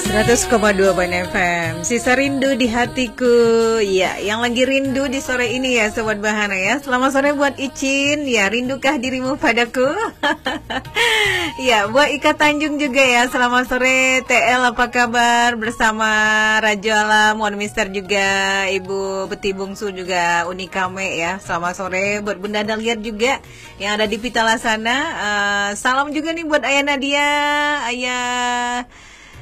100,2 Ban FM. Sisa rindu di hatiku. Ya, yang lagi rindu di sore ini ya Sobat Bahana ya. Selamat sore buat Icin. Ya, rindukah dirimu padaku? Ya, buat Ika Tanjung juga ya. Selamat sore TL, apa kabar? Bersama Rajo Alam, Wan Mister juga, Ibu Beti Bungsu juga, Unikame ya. Selamat sore buat Bunda Daliar juga yang ada di Pitala sana. Salam juga nih buat Ayah Nadia, Ayah.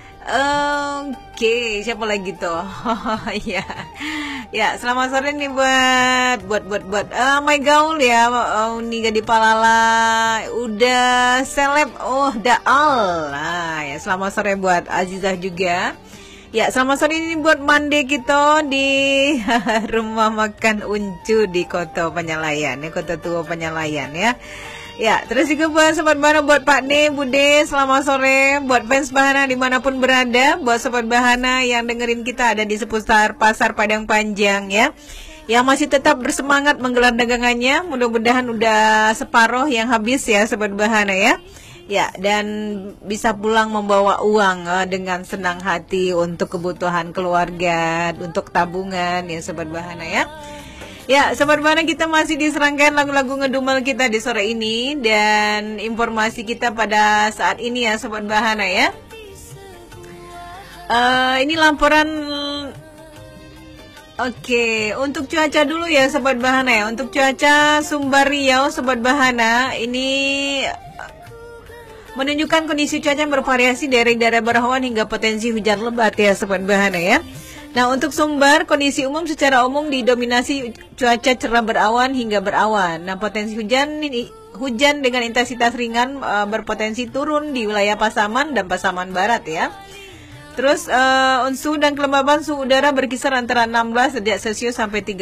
Oke, siapa lagi tuh? Ya, ya, selamat sore nih buat My Gaul ya, Niga di Palala, udah seleb, Daal. Nah, ya selamat sore buat Azizah juga. Ya, selamat sore ini buat Mande kita di rumah makan Uncu di Kota Penyalayan, Kota Tua Penyalayan ya. Ya, terus juga buat Sobat Bahana, buat Pak Ne, Bude, selamat sore. Buat fans Bahana dimanapun berada, buat Sobat Bahana yang dengerin kita ada di seputar Pasar Padang Panjang ya, yang masih tetap bersemangat menggelar dagangannya. Mudah-mudahan udah separuh yang habis ya Sobat Bahana ya. Ya, dan bisa pulang membawa uang dengan senang hati untuk kebutuhan keluarga, untuk tabungan ya Sobat Bahana ya. Ya, Sobat Bahana, kita masih diserangkan lagu-lagu ngedumel kita di sore ini. Dan informasi kita pada saat ini ya Sobat Bahana ya. Ini laporan. Oke, untuk cuaca dulu ya Sobat Bahana ya. Untuk cuaca Sumbar Riau Sobat Bahana, ini menunjukkan kondisi cuaca yang bervariasi dari daerah berawan hingga potensi hujan lebat ya Sobat Bahana ya. Nah, untuk Sumbar, kondisi umum secara umum didominasi cuaca cerah berawan hingga berawan. Nah, potensi hujan dengan intensitas ringan berpotensi turun di wilayah Pasaman dan Pasaman Barat ya. Terus suhu dan kelembaban suhu udara berkisar antara 16 derajat Celcius sampai 30